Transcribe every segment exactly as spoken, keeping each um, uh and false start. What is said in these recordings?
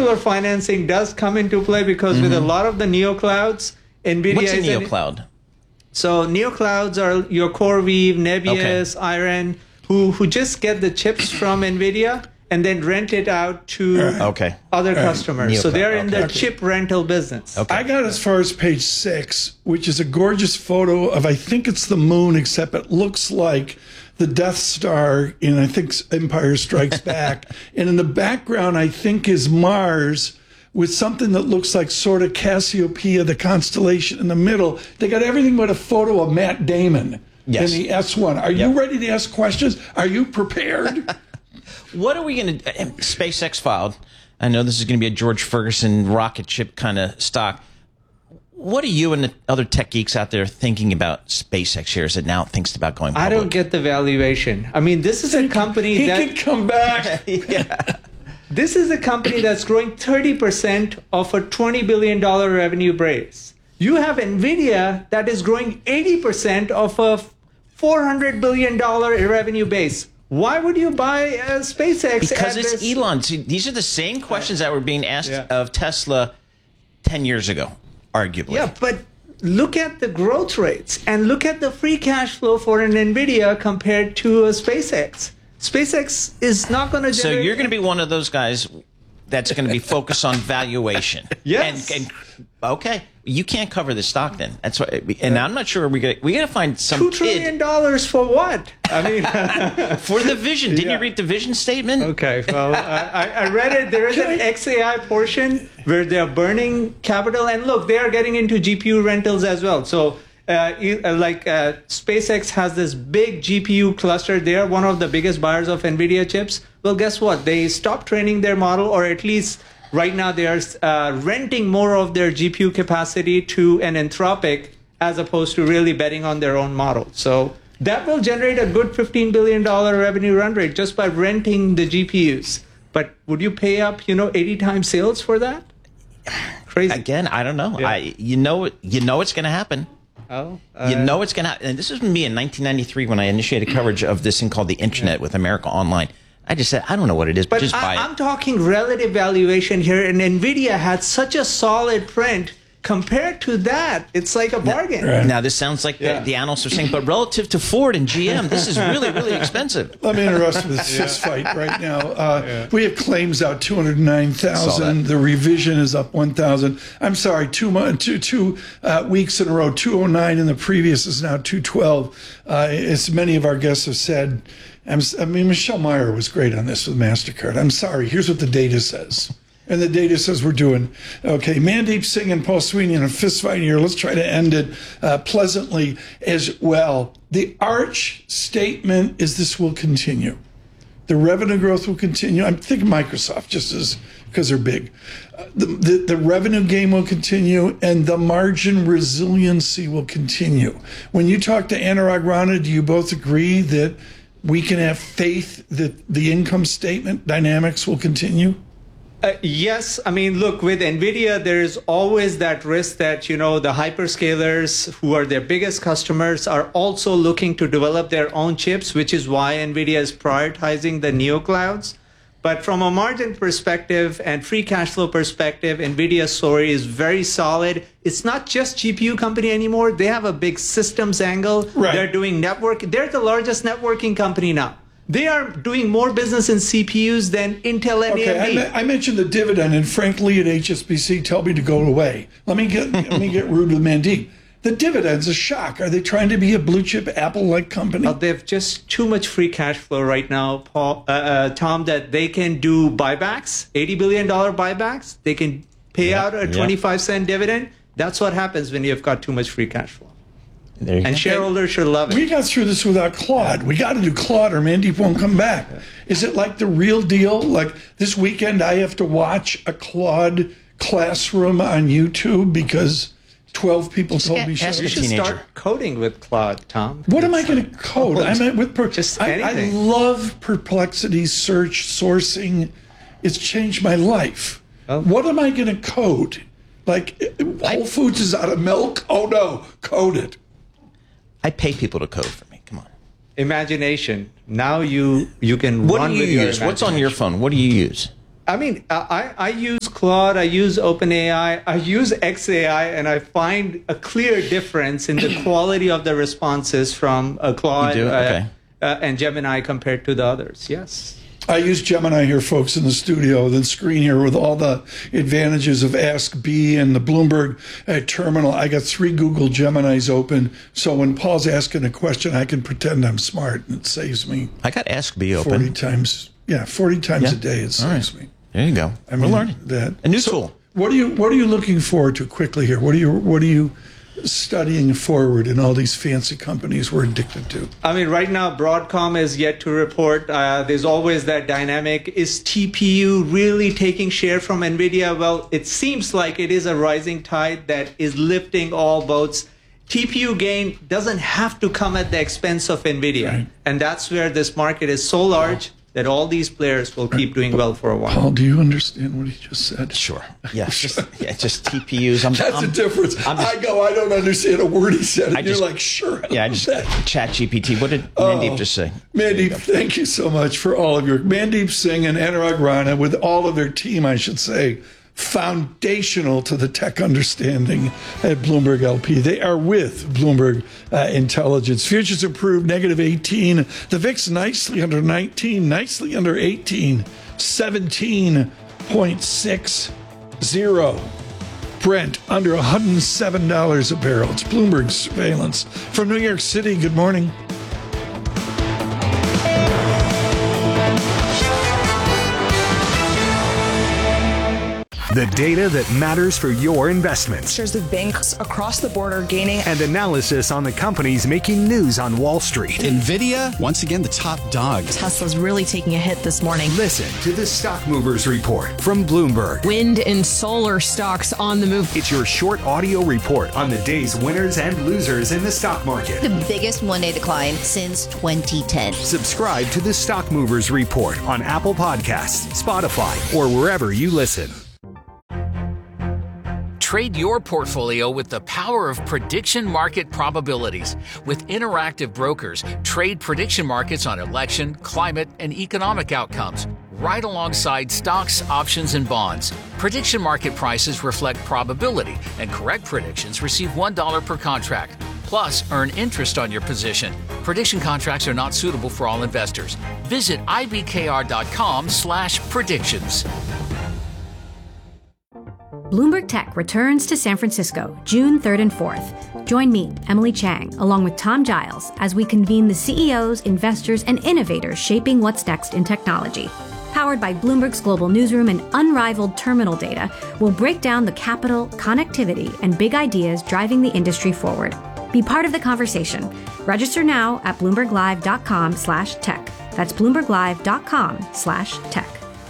modular financing does come into play because mm-hmm. with a lot of the neoclouds, NVIDIA What's a is neocloud? So neoclouds are your CoreWeave, Nebius, okay. Iron, who who just get the chips from NVIDIA and then rent it out to okay. other right. customers. Neocloud. So they're in okay. the okay. chip rental business. Okay. I got as far as page six, which is a gorgeous photo of, I think it's the moon, except it looks like the Death Star in, I think, Empire Strikes Back. And in the background, I think, is Mars with something that looks like sort of Cassiopeia, the constellation in the middle. They got everything but a photo of Matt Damon yes. in the S one. Are yep. you ready to ask questions? Are you prepared? What are we going to... SpaceX filed. I know this is going to be a George Ferguson rocket ship kind of stock. What are you and the other tech geeks out there thinking about SpaceX shares that now thinks about going public? I don't get the valuation. I mean, this is a company he that... He could come back. yeah. This is a company that's growing thirty percent of a twenty billion dollars revenue base. You have NVIDIA that is growing eighty percent of a four hundred billion dollars revenue base. Why would you buy a SpaceX? Because it's this? Elon. See, these are the same questions that were being asked yeah. of Tesla ten years ago, arguably. Yeah, but look at the growth rates and look at the free cash flow for an NVIDIA compared to a SpaceX. SpaceX is not going to generate... So you're going to be one of those guys that's going to be focused on valuation. Yes. And, and, okay. You can't cover the stock then. That's what, and I'm not sure we got. We got to find some two trillion dollars for what? I mean, for the vision. Didn't yeah. you read the vision statement? Okay. Well, I, I read it. There is an X A I portion where they are burning capital, and look, they are getting into G P U rentals as well. So. Uh, like uh, SpaceX has this big G P U cluster. They are one of the biggest buyers of NVIDIA chips. Well, guess what? They stopped training their model, or at least right now they are uh, renting more of their G P U capacity to an Anthropic as opposed to really betting on their own model. So that will generate a good fifteen billion dollars revenue run rate just by renting the G P Us. But would you pay up, you know, eighty times sales for that? Crazy. Again, I don't know. Yeah. I, you know, you know it's going to happen. Oh, uh, you know it's going to happen. And this was me in nineteen ninety-three when I initiated coverage of this thing called the Internet yeah. with America Online. I just said, I don't know what it is, but, but just I, buy it. I'm talking relative valuation here, and NVIDIA had such a solid print. Compared to that, it's like a bargain. Now, right. now this sounds like yeah. the, the analysts are saying, but relative to Ford and G M, this is really, really expensive. Let me interrupt with this fist fight right now. Uh, yeah. We have claims out two hundred nine thousand. The revision is up one thousand. I'm sorry, two, two, two uh, weeks in a row, two oh nine, and the previous is now two twelve. Uh, as many of our guests have said, I'm, I mean, Michelle Meyer was great on this with MasterCard. I'm sorry. Here's what the data says. And the data says we're doing okay. Mandeep Singh and Paul Sweeney in a fist fight here. Let's try to end it uh, pleasantly as well. The arch statement is this will continue. The revenue growth will continue. I'm thinking Microsoft just as because they're big. Uh, the, the, the revenue game will continue and the margin resiliency will continue. When you talk to Anurag Rana, do you both agree that we can have faith that the income statement dynamics will continue? Uh, yes. I mean, look, with NVIDIA, there is always that risk that, you know, the hyperscalers who are their biggest customers are also looking to develop their own chips, which is why NVIDIA is prioritizing the neoclouds. But from a margin perspective and free cash flow perspective, NVIDIA's story is very solid. It's not just G P U company anymore. They have a big systems angle. Right. They're doing network. They're the largest networking company now. They are doing more business in C P Us than Intel and okay, A M D. I, I mentioned the dividend, and Frank Lee at H S B C told me to go away. Let me get let me get rude with Mandeep. The dividend's a shock. Are they trying to be a blue chip Apple-like company? Uh, they have just too much free cash flow right now, Paul, uh, uh, Tom, that they can do buybacks, eighty billion dollars buybacks. They can pay yeah, out a twenty-five cent yeah. dividend. That's what happens when you've got too much free cash flow. And go. shareholders should love it. We got through this without Claude. We got to do Claude or Mandeep won't come back. Is it like the real deal? Like this weekend I have to watch a Claude classroom on YouTube because twelve people told me so. You should start coding with Claude, Tom. What am I going to code? Oh, I mean, with per- just I, anything. I love Perplexity, search, sourcing. It's changed my life. Oh. What am I going to code? Like Whole Foods is out of milk? Oh no, code it. I pay people to code for me. Come on. Imagination. Now you you can what run do you with use? your What's on your phone? What do you use? I mean, I I use Claude, I use OpenAI, I use X A I, and I find a clear difference in the quality of the responses from uh, Claude You do? Okay. uh, uh, and Gemini compared to the others. Yes. I use Gemini here, folks, in the studio, the screen here with all the advantages of Ask B and the Bloomberg uh, terminal. I got three Google Geminis open, so when Paul's asking a question, I can pretend I'm smart, and it saves me I got Ask B open. forty times. Yeah, forty times Yeah. a day. It saves me. There you go. I We're mean, learning. that. A new So tool. What are you What are you looking forward to quickly here? What are you What are you studying forward in all these fancy companies we're addicted to? I mean, right now, Broadcom is yet to report. Uh, there's always that dynamic. Is T P U really taking share from NVIDIA? Well, it seems like it is a rising tide that is lifting all boats. T P U gain doesn't have to come at the expense of NVIDIA. Right. And that's where this market is so large that all these players will keep doing well for a while. Paul, do you understand what he just said? Sure. Yeah. Just, yeah, just T P Us. I'm, That's I'm, the difference. I'm just- I go, I don't understand a word he said, and I you're just- like, sure. Yeah, I just that. chat G P T. What did Mandeep Oh, just say? Mandeep, thank you so much for all of your Mandeep Singh and Anurag Rana, with all of their team, I should say, foundational to the tech understanding at Bloomberg L P. They are with Bloomberg uh, Intelligence. Futures improved, negative eighteen. The V I X nicely under nineteen, nicely under eighteen, seventeen point six zero. Brent under one hundred seven dollars a barrel. It's Bloomberg Surveillance. From New York City, good morning. The data that matters for your investments. Shares of banks across the border gaining. And analysis on the companies making news on Wall Street. NVIDIA, once again, the top dog. Tesla's really taking a hit this morning. Listen to the Stock Movers Report from Bloomberg. Wind and solar stocks on the move. It's your short audio report on the day's winners and losers in the stock market. The biggest one-day decline since twenty ten. Subscribe to the Stock Movers Report on Apple Podcasts, Spotify, or wherever you listen. Trade your portfolio with the power of prediction market probabilities. With Interactive Brokers, trade prediction markets on election, climate, and economic outcomes, right alongside stocks, options, and bonds. Prediction market prices reflect probability, and correct predictions receive one dollar per contract. Plus, earn interest on your position. Prediction contracts are not suitable for all investors. Visit ibkr.com slash predictions. Bloomberg Tech returns to San Francisco June third and fourth. Join me, Emily Chang, along with Tom Giles, as we convene the C E Os, investors, and innovators shaping what's next in technology. Powered by Bloomberg's global newsroom and unrivaled terminal data, we'll break down the capital, connectivity, and big ideas driving the industry forward. Be part of the conversation. Register now at bloomberglive.com slash tech. That's bloomberglive.com slash tech.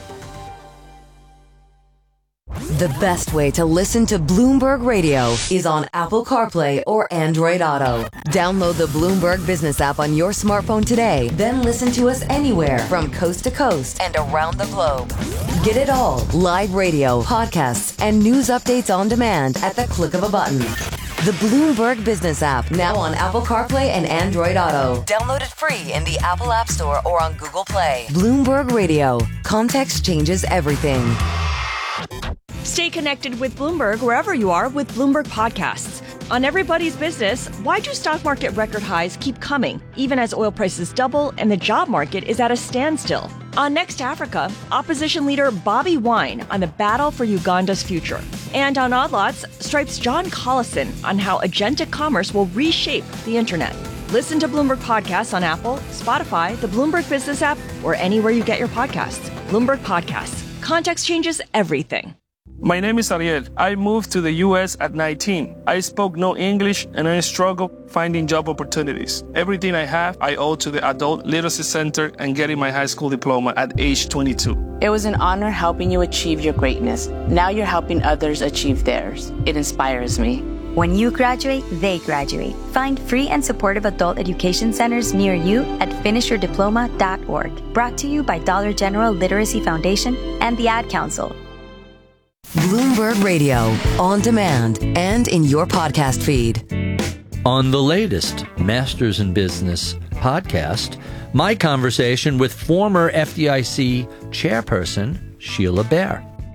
The best way to listen to Bloomberg Radio is on Apple CarPlay or Android Auto. Download the Bloomberg Business app on your smartphone today, then listen to us anywhere from coast to coast and around the globe. Get it all, live radio, podcasts, and news updates on demand at the click of a button. The Bloomberg Business app, now on Apple CarPlay and Android Auto. Download it free in the Apple App Store or on Google Play. Bloomberg Radio. Context changes everything. Stay connected with Bloomberg wherever you are with Bloomberg Podcasts. On Everybody's Business, why do stock market record highs keep coming, even as oil prices double and the job market is at a standstill? On Next Africa, opposition leader Bobby Wine on the battle for Uganda's future. And on Odd Lots, Stripe's John Collison on how agentic commerce will reshape the internet. Listen to Bloomberg Podcasts on Apple, Spotify, the Bloomberg Business app, or anywhere you get your podcasts. Bloomberg Podcasts. Context changes everything. My name is Ariel. I moved to the U S at nineteen. I spoke no English and I struggled finding job opportunities. Everything I have, I owe to the Adult Literacy Center and getting my high school diploma at age twenty-two. It was an honor helping you achieve your greatness. Now you're helping others achieve theirs. It inspires me. When you graduate, they graduate. Find free and supportive adult education centers near you at finish your diploma dot org. Brought to you by Dollar General Literacy Foundation and the Ad Council. Bloomberg Radio, on demand and in your podcast feed. On the latest Masters in Business podcast, my conversation with former F D I C chairperson Sheila Bair.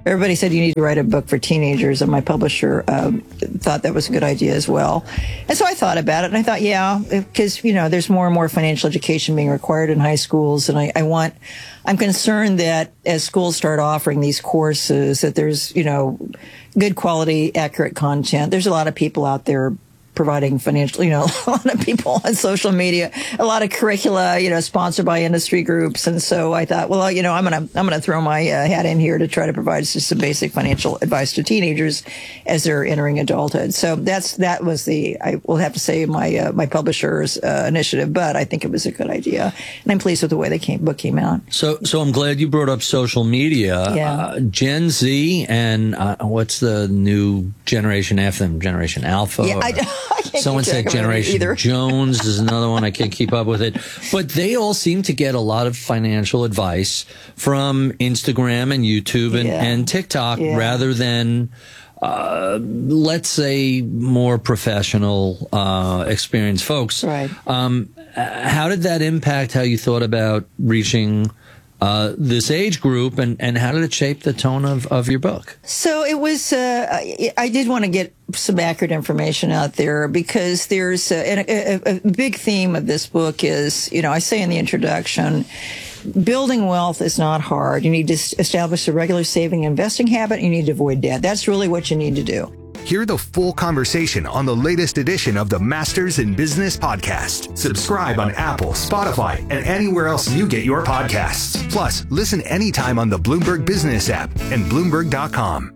everybody said you need to write a book for teenagers, and my publisher um, thought that was a good idea as well. And so I thought about it, and I thought, yeah, because, you know, there's more and more financial education being required in high schools, and I, I want, I'm concerned that as schools start offering these courses, that there's, you know, good quality, accurate content. There's a lot of people out there providing financial, you know, a lot of people on social media, a lot of curricula, you know, sponsored by industry groups. And so I thought, well, you know, I'm going to, I'm going to throw my uh, hat in here to try to provide just some basic financial advice to teenagers as they're entering adulthood. So that's, that was the, I will have to say my, uh, my publisher's uh, initiative, but I think it was a good idea. And I'm pleased with the way the came, book came out. So, so I'm glad you brought up social media. Yeah. Uh, Gen Z and uh, what's the new generation after them? Generation Alpha? Yeah, or- I, I can't Someone keep said track of it Generation either. Jones is another one. I can't keep up with it. But they all seem to get a lot of financial advice from Instagram and YouTube and, Yeah. and TikTok Yeah. rather than, uh, let's say, more professional, uh, experienced folks. Right. Um, how did that impact how you thought about reaching Uh, this age group, and, and how did it shape the tone of, of your book? So it was, uh, I, I did want to get some accurate information out there because there's uh, and a, a, a big theme of this book is, you know, I say in the introduction, building wealth is not hard. You need to establish a regular saving and investing habit. You need to avoid debt. That's really what you need to do. Hear the full conversation on the latest edition of the Masters in Business podcast. Subscribe on Apple, Spotify, and anywhere else you get your podcasts. Plus, listen anytime on the Bloomberg Business app and Bloomberg dot com.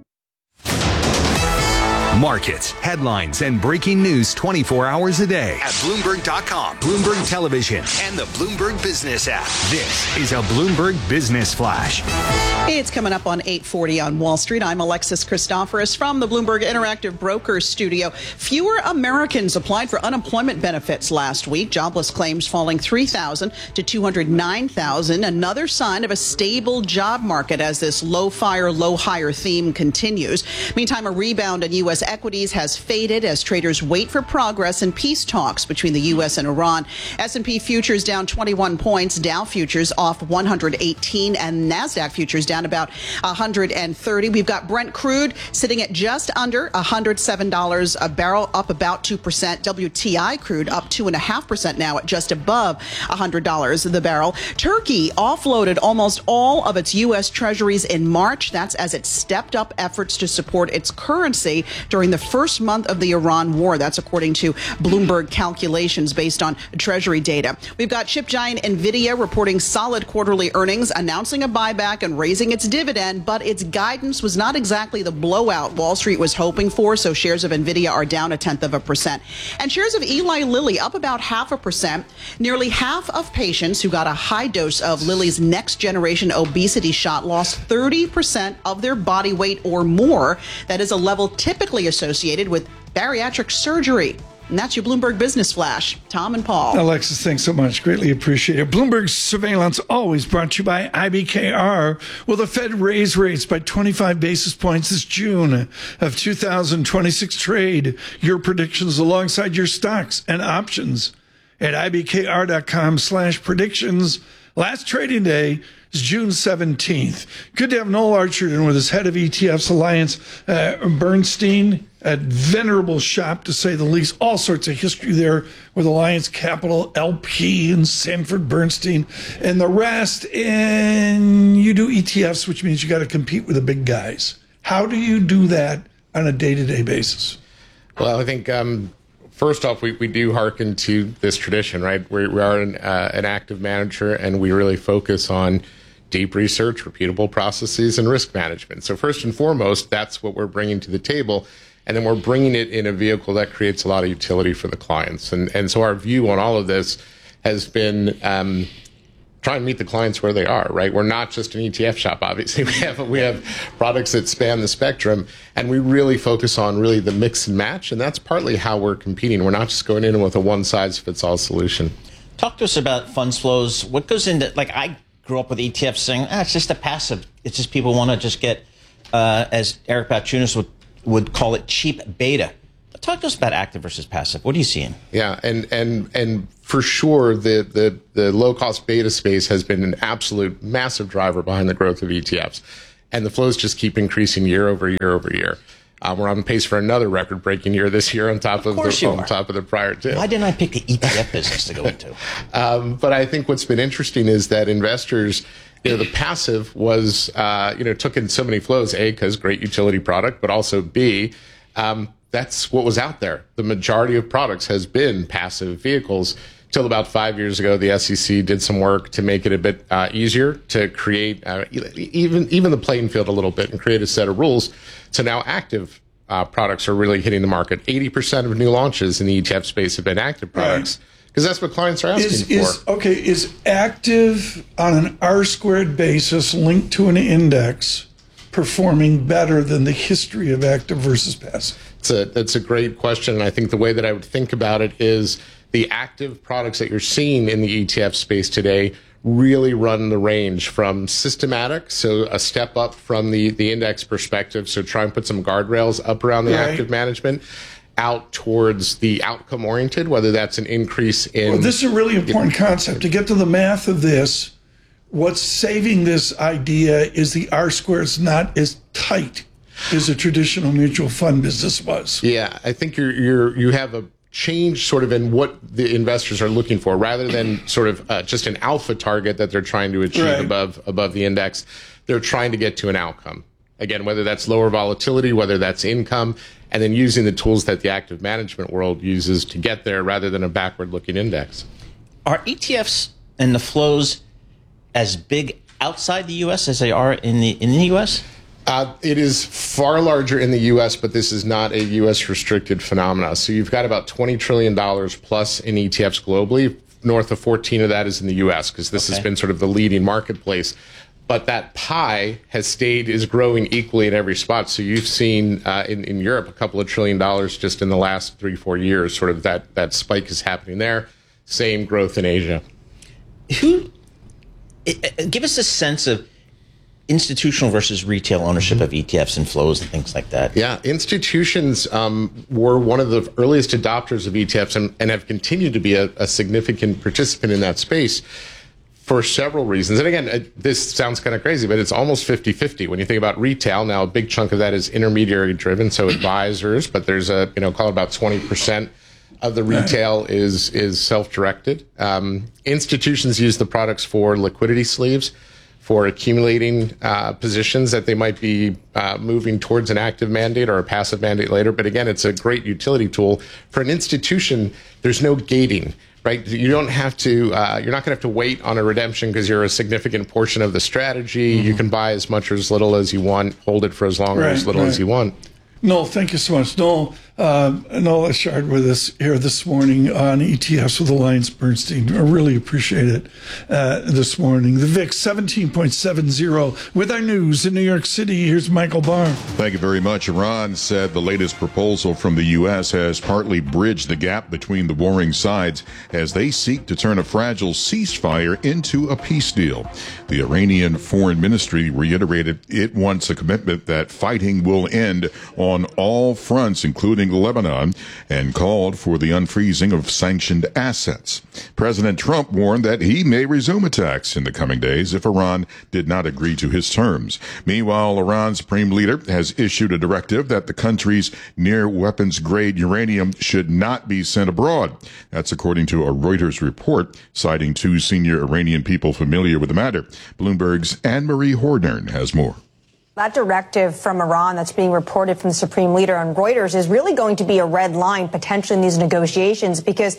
Markets, headlines, and breaking news twenty-four hours a day at Bloomberg dot com, Bloomberg Television, and the Bloomberg Business app. This is a Bloomberg Business Flash. Hey, it's coming up on eight forty on Wall Street. I'm Alexis Christoforous from the Bloomberg Interactive Brokers studio. Fewer Americans applied for unemployment benefits last week. Jobless claims falling three thousand to two hundred nine thousand. Another sign of a stable job market as this low fire, low hire theme continues. Meantime, a rebound in U S equities has faded as traders wait for progress in peace talks between the U S and Iran. S and P futures down twenty-one points, Dow futures off one hundred eighteen, and NASDAQ futures down about one hundred thirty. We've got Brent crude sitting at just under one hundred seven dollars a barrel, up about two percent. W T I crude up two point five percent now at just above one hundred dollars the barrel. Turkey offloaded almost all of its U S treasuries in March. That's as it stepped up efforts to support its currency during the first month of the Iran war. That's according to Bloomberg calculations based on Treasury data. We've got chip giant NVIDIA reporting solid quarterly earnings, announcing a buyback and raising its dividend, but its guidance was not exactly the blowout Wall Street was hoping for, so shares of NVIDIA are down a tenth of a percent. And shares of Eli Lilly up about half a percent. Nearly half of patients who got a high dose of Lilly's next generation obesity shot lost thirty percent of their body weight or more. That is a level typically associated with bariatric surgery. And that's your Bloomberg Business Flash. Tom and Paul. Alexis, thanks so much. Greatly appreciate it. Bloomberg Surveillance always brought to you by I B K R. Will the Fed raise rates by twenty-five basis points this June of two thousand twenty-six trade? Your predictions alongside your stocks and options at ibkr.com slash predictions. Last trading day is June seventeenth. Good to have Noel Archer with his head of E T Fs Alliance, uh, Bernstein, a venerable shop to say the least. All sorts of history there with Alliance Capital, L P, and Sanford Bernstein, and the rest. And you do E T Fs, which means you got to compete with the big guys. How do you do that on a day-to-day basis? Well, I think um, first off, we, we do hearken to this tradition, right? We, we are an, uh, an active manager, and we really focus on deep research, repeatable processes, and risk management. So first and foremost, that's what we're bringing to the table. And then we're bringing it in a vehicle that creates a lot of utility for the clients. And, and so our view on all of this has been um, try and meet the clients where they are, right? We're not just an E T F shop, obviously. We have we have products that span the spectrum, and we really focus on really the mix and match, and that's partly how we're competing. We're not just going in with a one-size-fits-all solution. Talk to us about funds flows. What goes into, like, I grew up with E T Fs saying, ah, it's just a passive. It's just people want to just get, uh, as Eric Balchunas would, would call it, cheap beta. Talk to us about active versus passive. What are you seeing? Yeah, and and and for sure, the the the low cost beta space has been an absolute massive driver behind the growth of E T Fs. and the flows just keep increasing year over year over year. Uh, we're on pace for another record-breaking year this year on top of, of the on are. top of the prior two. Why didn't I pick the E T F business to go into? um, but I think what's been interesting is that investors, you know, the passive was, uh, you know, took in so many flows. A, because great utility product, but also B, um, that's what was out there. The majority of products has been passive vehicles. Till about five years ago, the S E C did some work to make it a bit uh, easier to create uh, even even the playing field a little bit and create a set of rules. So now active uh, products are really hitting the market. eighty percent of new launches in the E T F space have been active products because that's what clients are asking is, for. Is, okay, is active on an R squared basis linked to an index performing better than the history of active versus passive? It's a, that's a great question. And I think the way that I would think about it is the active products that you're seeing in the E T F space today really run the range from systematic, so a step up from the, the index perspective, so try and put some guardrails up around the right. active management, out towards the outcome oriented, whether that's an increase in... Well, this is a really important concept. To get to the math of this, what's saving this idea is the R square is not as tight as a traditional mutual fund business was. Yeah, I think you're you're you have a change sort of in what the investors are looking for, rather than sort of uh, just an alpha target that they're trying to achieve right. above above the index. They're trying to get to an outcome. Again, whether that's lower volatility, whether that's income, and then using the tools that the active management world uses to get there rather than a backward-looking index. Are E T Fs and the flows as big outside the U S as they are in the in the U S? Uh, it is far larger in the U S, but this is not a U S restricted phenomena. So you've got about twenty trillion dollars plus in E T Fs globally. North of fourteen of that is in the U S because this okay. has been sort of the leading marketplace. But that pie has stayed, is growing equally in every spot. So you've seen uh, in, in Europe a couple of trillion dollars just in the last three, four years. Sort of that, that spike is happening there. Same growth in Asia. Who, it, give us a sense of institutional versus retail ownership of E T Fs and flows and things like that. Yeah, institutions um, were one of the earliest adopters of E T Fs and, and have continued to be a, a significant participant in that space for several reasons. And again, uh, this sounds kind of crazy, but it's almost fifty-fifty. When you think about retail, now a big chunk of that is intermediary driven, so advisors, but there's a, you know, call it about twenty percent of the retail is, is self-directed. Um, institutions use the products for liquidity sleeves, for accumulating uh, positions that they might be uh, moving towards an active mandate or a passive mandate later. But again, it's a great utility tool. For an institution, there's no gating, right? You don't have to, uh, you're not going to have to wait on a redemption because you're a significant portion of the strategy. Mm-hmm. You can buy as much or as little as you want, hold it for as long right, or as little right. as you want. Noel, thank you so much. Noel, uh, Noel Achard with us here this morning on E T Fs with Alliance Bernstein. I really appreciate it uh, this morning. The V I X seventeen point seven zero with our news in New York City. Here's Michael Barr. Thank you very much. Iran said the latest proposal from the U S has partly bridged the gap between the warring sides as they seek to turn a fragile ceasefire into a peace deal. The Iranian Foreign Ministry reiterated it wants a commitment that fighting will end on all fronts, including Lebanon, and called for the unfreezing of sanctioned assets. President Trump warned that he may resume attacks in the coming days if Iran did not agree to his terms. Meanwhile, Iran's supreme leader has issued a directive that the country's near weapons-grade uranium should not be sent abroad. That's according to a Reuters report citing two senior Iranian people familiar with the matter. Bloomberg's Anne-Marie Hornern has more. That directive from Iran that's being reported from the Supreme Leader on Reuters is really going to be a red line potentially in these negotiations because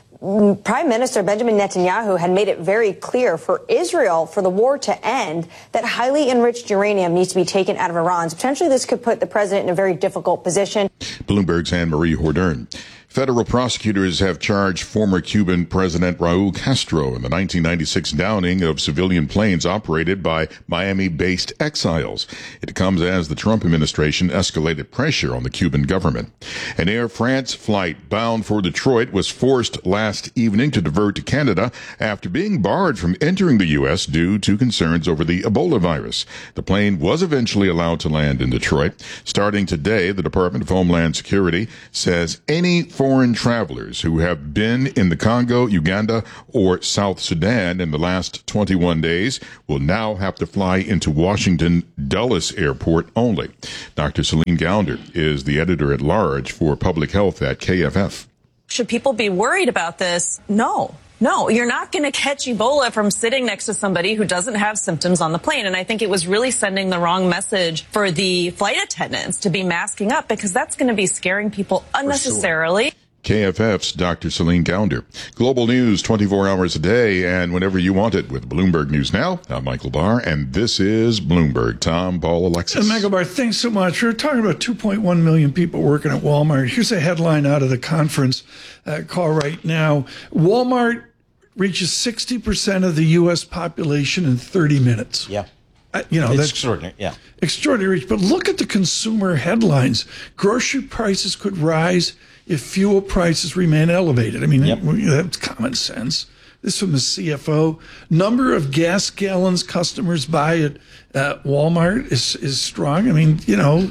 Prime Minister Benjamin Netanyahu had made it very clear for Israel, for the war to end, that highly enriched uranium needs to be taken out of Iran. So potentially this could put the president in a very difficult position. Bloomberg's Anne-Marie Hornern. Federal prosecutors have charged former Cuban President Raul Castro in the nineteen ninety-six downing of civilian planes operated by Miami-based exiles. It comes as the Trump administration escalated pressure on the Cuban government. An Air France flight bound for Detroit was forced last evening to divert to Canada after being barred from entering the U S due to concerns over the Ebola virus. The plane was eventually allowed to land in Detroit. Starting today, the Department of Homeland Security says any foreign foreign travelers who have been in the Congo, Uganda, or South Sudan in the last twenty-one days will now have to fly into Washington Dulles Airport only. Doctor Celine Gounder is the editor-at-large for public health at K F F. Should people be worried about this? No. No, you're not going to catch Ebola from sitting next to somebody who doesn't have symptoms on the plane. And I think it was really sending the wrong message for the flight attendants to be masking up, because that's going to be scaring people unnecessarily. K F F's Doctor Celine Gounder. Global news twenty-four hours a day and whenever you want it with Bloomberg News Now. I'm Michael Barr, and this is Bloomberg. Tom, Paul, Alexis. And Michael Barr, thanks so much. We're talking about two point one million people working at Walmart. Here's a headline out of the conference uh, call right now. Walmart reaches sixty percent of the U S population in thirty minutes. Yeah. Uh, you know, it's that's extraordinary. Yeah. Extraordinary. But look at the consumer headlines. Grocery prices could rise if fuel prices remain elevated. I mean, yep. That's common sense. This from the C F O. Number of gas gallons customers buy at uh, Walmart is is strong. I mean, you know,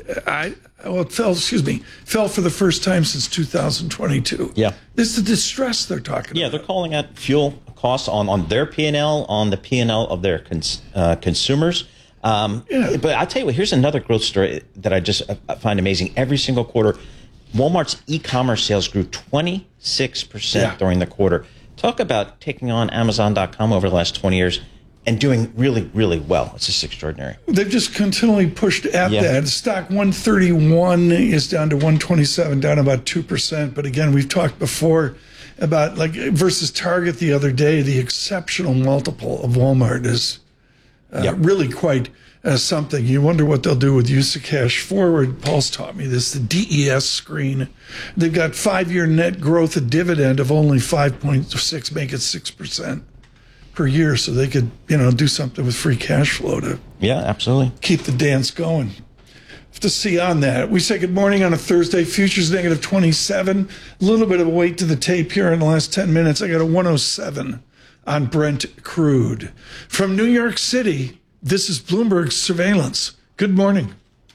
I well, it fell. Excuse me, fell for the first time since two thousand twenty-two. Yeah, this is the distress they're talking yeah, about. Yeah, they're calling out fuel costs on, on their P and L, on the P and L of their cons, uh, consumers. Um, yeah. But I'll tell you what. Here's another growth story that I just find amazing. Every single quarter, Walmart's e-commerce sales grew twenty-six percent yeah. during the quarter. Talk about taking on Amazon dot com over the last twenty years and doing really, really well. It's just extraordinary. They've just continually pushed at yeah. that. Stock one thirty-one is down to one twenty-seven, down about two percent. But again, we've talked before about, like, versus Target the other day, the exceptional multiple of Walmart is uh, yep. really quite uh, something. You wonder what they'll do with use of cash forward. Paul's taught me this, the D E S screen. They've got five-year net growth, a dividend of only five point six, make it six percent per year, so they could, you know, do something with free cash flow to yeah, absolutely keep the dance going. Have to see on that. We say good morning on a Thursday. Futures negative twenty-seven. A little bit of a weight to the tape here in the last ten minutes. I got a one oh seven on Brent crude. From New York City, this is Bloomberg Surveillance. Good morning.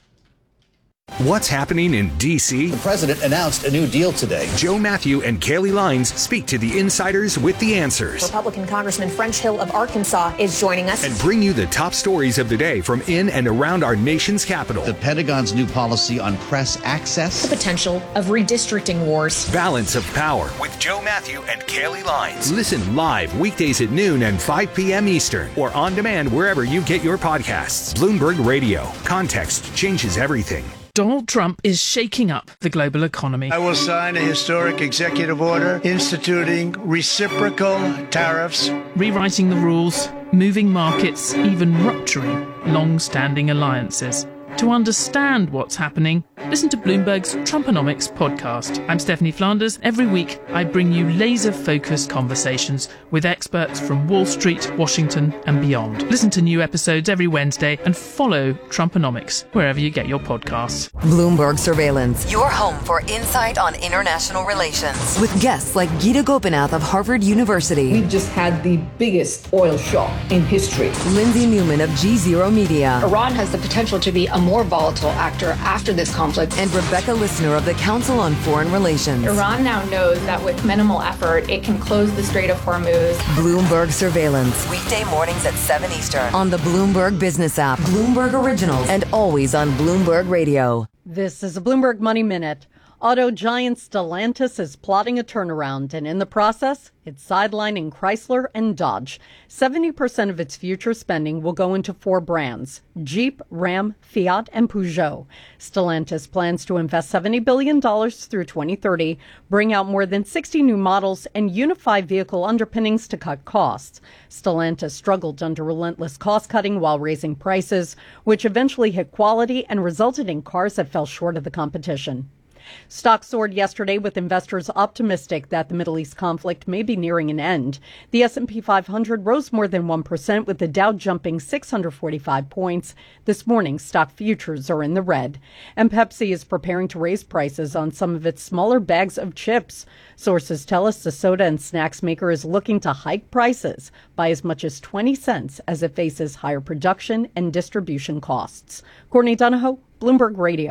What's happening in D C? The president announced a new deal today. Joe Matthew and Kaylee Lines speak to the insiders with the answers. Republican Congressman French Hill of Arkansas is joining us. And bring you the top stories of the day from in and around our nation's capital. The Pentagon's new policy on press access. The potential of redistricting wars. Balance of Power with Joe Matthew and Kaylee Lines. Listen live weekdays at noon and five p.m. Eastern or on demand wherever you get your podcasts. Bloomberg Radio. Context changes everything. Donald Trump is shaking up the global economy. I will sign a historic executive order instituting reciprocal tariffs, rewriting the rules, moving markets, even rupturing long-standing alliances. To understand what's happening, listen to Bloomberg's Trumponomics podcast. I'm Stephanie Flanders. Every week, I bring you laser-focused conversations with experts from Wall Street, Washington, and beyond. Listen to new episodes every Wednesday and follow Trumponomics wherever you get your podcasts. Bloomberg Surveillance, your home for insight on international relations. With guests like Gita Gopinath of Harvard University. We've just had the biggest oil shock in history. Lindsay Newman of G Zero Media. Iran has the potential to be a more volatile actor after this conflict. And Rebecca Lissner of the Council on Foreign Relations. Iran now knows that with minimal effort, it can close the Strait of Hormuz. Bloomberg Surveillance. Weekday mornings at seven Eastern. On the Bloomberg Business app, Bloomberg Originals, and always on Bloomberg Radio. This is a Bloomberg Money Minute. Auto giant Stellantis is plotting a turnaround, and in the process, it's sidelining Chrysler and Dodge. seventy percent of its future spending will go into four brands: Jeep, Ram, Fiat, and Peugeot. Stellantis plans to invest seventy billion dollars through twenty thirty, bring out more than sixty new models, and unify vehicle underpinnings to cut costs. Stellantis struggled under relentless cost-cutting while raising prices, which eventually hit quality and resulted in cars that fell short of the competition. Stocks soared yesterday with investors optimistic that the Middle East conflict may be nearing an end. The S and P five hundred rose more than one percent with the Dow jumping six hundred forty-five points. This morning, stock futures are in the red. And Pepsi is preparing to raise prices on some of its smaller bags of chips. Sources tell us the soda and snacks maker is looking to hike prices by as much as twenty cents as it faces higher production and distribution costs. Courtney Donahoe, Bloomberg Radio.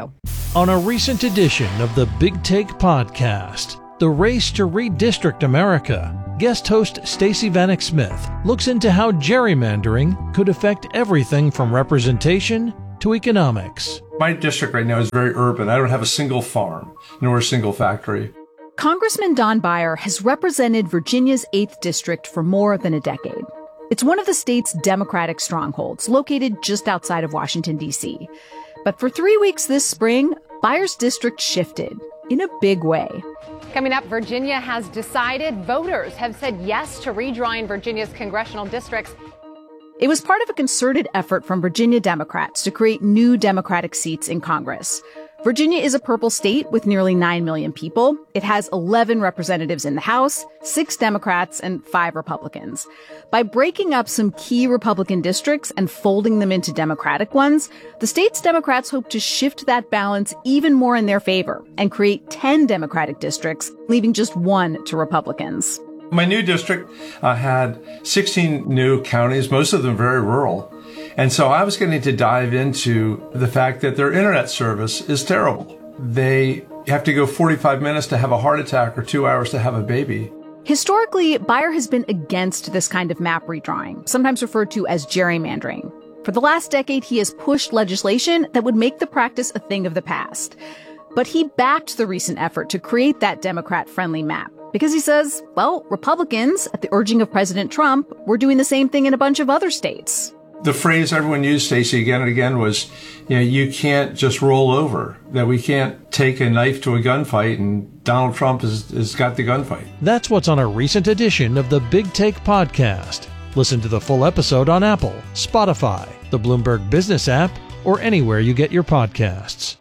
On a recent edition of the Big Take podcast, The Race to Redistrict America, guest host Stacey Vanek Smith looks into how gerrymandering could affect everything from representation to economics. My district right now is very urban. I don't have a single farm, nor a single factory. Congressman Don Beyer has represented Virginia's eighth District for more than a decade. It's one of the state's Democratic strongholds, located just outside of Washington, D C. But for three weeks this spring, Beyer's district shifted in a big way. Coming up, Virginia has decided. Voters have said yes to redrawing Virginia's congressional districts. It was part of a concerted effort from Virginia Democrats to create new Democratic seats in Congress. Virginia is a purple state with nearly nine million people. It has eleven representatives in the House, six Democrats, and five Republicans. By breaking up some key Republican districts and folding them into Democratic ones, the state's Democrats hope to shift that balance even more in their favor and create ten Democratic districts, leaving just one to Republicans. My new district uh, had sixteen new counties, most of them very rural. And so I was getting to dive into the fact that their internet service is terrible. They have to go forty-five minutes to have a heart attack or two hours to have a baby. Historically, Beyer has been against this kind of map redrawing, sometimes referred to as gerrymandering. For the last decade, he has pushed legislation that would make the practice a thing of the past. But he backed the recent effort to create that Democrat-friendly map because he says, well, Republicans, at the urging of President Trump, were doing the same thing in a bunch of other states. The phrase everyone used, Stacey, again and again was, you know, you can't just roll over, that we can't take a knife to a gunfight and Donald Trump has, has got the gunfight. That's what's on a recent edition of the Big Take podcast. Listen to the full episode on Apple, Spotify, the Bloomberg Business app, or anywhere you get your podcasts.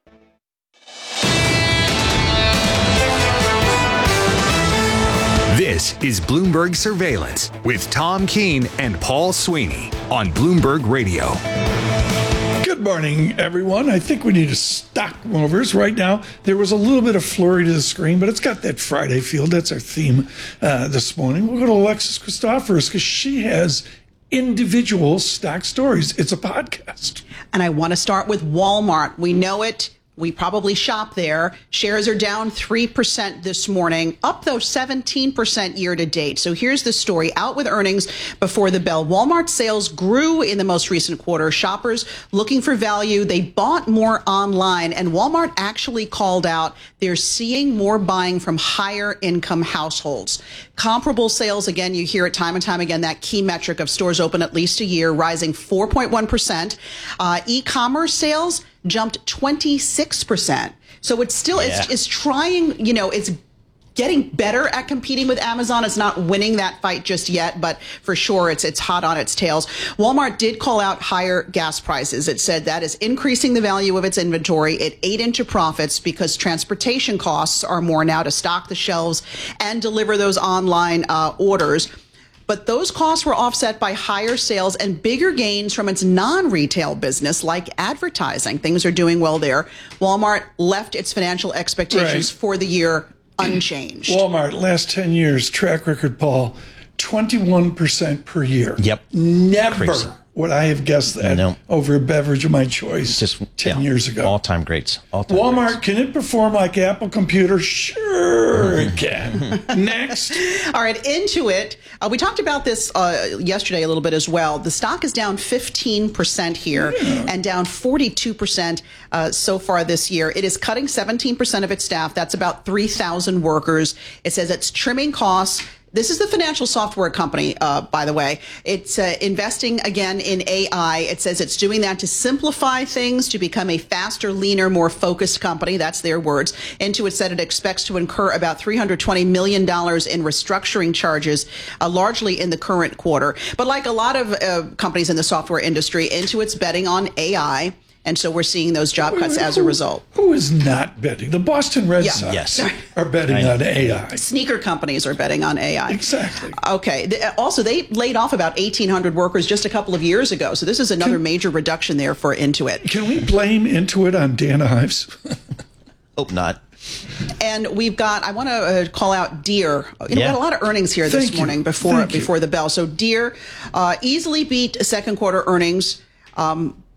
This is Bloomberg Surveillance with Tom Keene and Paul Sweeney on Bloomberg Radio. Good morning, everyone. I think we need a stock movers right now. There was a little bit of flurry to the screen, but it's got that Friday feel. That's our theme uh, this morning. We'll go to Alexis Christoforous because she has individual stock stories. It's a podcast. And I want to start with Walmart. We know it. We probably shop there. Shares are down three percent this morning, up though seventeen percent year to date. So here's the story. Out with earnings before the bell. Walmart sales grew in the most recent quarter. Shoppers looking for value. They bought more online, and Walmart actually called out they're seeing more buying from higher income households. Comparable sales, again, you hear it time and time again, that key metric of stores open at least a year, rising four point one percent. Uh, e-commerce sales jumped twenty-six percent. So it's still, yeah. it's, it's trying, you know, it's getting better at competing with Amazon. It's not winning that fight just yet, but for sure it's it's hot on its tails. Walmart did call out higher gas prices. It said that is increasing the value of its inventory. It ate into profits because transportation costs are more now to stock the shelves and deliver those online uh, orders. But those costs were offset by higher sales and bigger gains from its non-retail business, like advertising. Things are doing well there. Walmart left its financial expectations right. for the year unchanged. Walmart, last ten years, track record, Paul, twenty-one percent per year. Yep. Never Crazy. would I have guessed that no. over a beverage of my choice just ten yeah, years ago. All-time greats. All-time Walmart, greats. Can it perform like Apple Computer? Sure it can. Next. All right, Intuit. Uh, we talked about this uh, yesterday a little bit as well. The stock is down fifteen percent here yeah. and down forty-two percent uh, so far this year. It is cutting seventeen percent of its staff. That's about three thousand workers. It says it's trimming costs. This is the financial software company, uh, by the way. It's uh, investing again in A I. It says it's doing that to simplify things, to become a faster, leaner, more focused company. That's their words. Intuit said it expects to incur about three hundred twenty million dollars in restructuring charges, uh, largely in the current quarter. But like a lot of uh, companies in the software industry, Intuit's betting on A I. And so we're seeing those job cuts as a result. Who is not betting? The Boston Red yeah. Sox yes. are betting on A I. Sneaker companies are betting on A I. Exactly. Okay. Also, they laid off about eighteen hundred workers just a couple of years ago. So this is another can, major reduction there for Intuit. Can we blame Intuit on Dan Ives? Hope not. And we've got, I want to uh, call out Deere. You know, yeah. we had a lot of earnings here Thank this you. morning before Thank before you. the bell. So Deere uh, easily beat second quarter earnings, um, but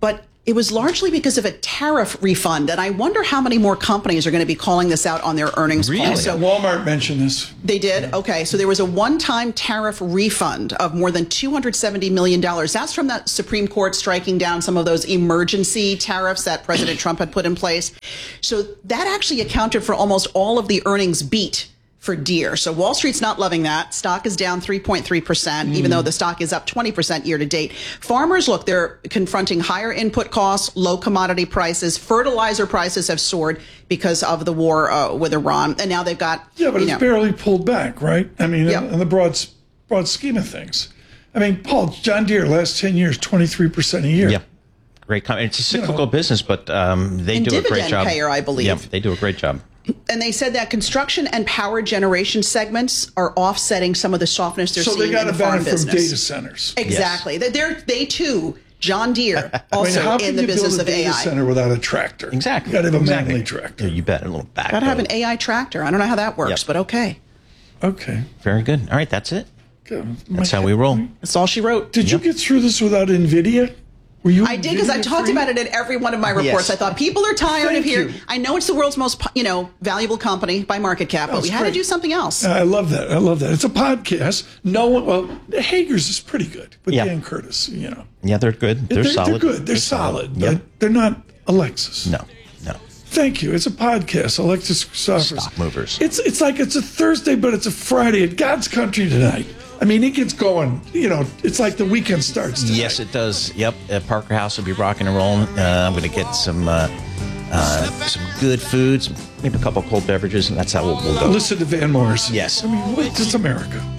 It was largely because of a tariff refund, and I wonder how many more companies are going to be calling this out on their earnings Really? call. So Walmart mentioned this. They did? Okay. So there was a one-time tariff refund of more than two hundred seventy million dollars. That's from the Supreme Court striking down some of those emergency tariffs that President Trump had put in place. So that actually accounted for almost all of the earnings beat for Deere. So Wall Street's not loving that. Stock is down three point three percent, mm. even though the stock is up twenty percent year to date. Farmers, look, they're confronting higher input costs, low commodity prices. Fertilizer prices have soared because of the war uh, with Iran. And now they've got... Yeah, but it's know, barely pulled back, right? I mean, Yep. in, in the broad, broad scheme of things. I mean, Paul, John Deere, last ten years, twenty-three percent a year. Yeah. Great company. It's a cyclical you know, business, but um, they and do a great dividend job. payer, I believe. Yeah, they do a great job. And they said that construction and power generation segments are offsetting some of the softness they're so seeing they got in the a farm benefit from business. data centers. Exactly. Yes. They're, they too, John Deere, also I mean, how in the business build a of data A I. center without a tractor? Exactly. You got to have a exactly. manually tractor. Yeah, you bet. A little back. Got to have an A I tractor. I don't know how that works, Yep. but okay. Okay. Very good. All right, that's it. Good. That's how we roll. That's all she wrote. Did Yep. you get through this without NVIDIA? Were you I did because I talked free? about it in every one of my reports. Yes. I thought people are tired Thank of hearing. you. I know it's the world's most, you know, valuable company by market cap, but That's we had great. to do something else. I love that. I love that. It's a podcast. No one, well, Hager's is pretty good with Yeah. Dan Curtis, you know. Yeah, they're good. They're, they're solid. They're good. They're, solid, Yep. but they're not Alexis. No, no. Thank you. It's a podcast. Alexis Christophers. Stock movers. It's it's like it's a Thursday, but it's a Friday at God's country tonight. I mean, it gets going. You know, it's like the weekend starts tonight. Yes, it does. Yep. Uh, Parker House will be rocking and rolling. Uh, I'm going to get some uh, uh, some good foods, maybe a couple of cold beverages, and that's how we'll, we'll go. Listen to Van Morrison. Yes. I mean, it's America.